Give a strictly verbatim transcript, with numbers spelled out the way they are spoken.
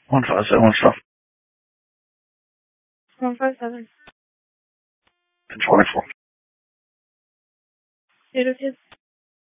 One five seven stuff. One five seven. Ten twenty four. Eight oh two.